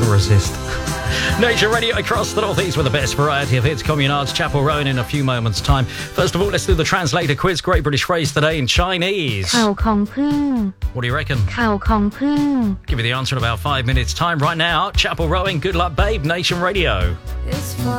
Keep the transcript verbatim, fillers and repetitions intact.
couldn't resist. Nation Radio across the northeast with the best variety of hits. Communards, Chapel Rowan in a few moments' time. First of all, let's do the translator quiz. Great British phrase today in Chinese. เข่าของพึ่ง What do you reckon? เข่าของพึ่ง Give you the answer in about five minutes' time. Right now, Chapel Rowing, good luck, babe. Nation Radio. It's fun.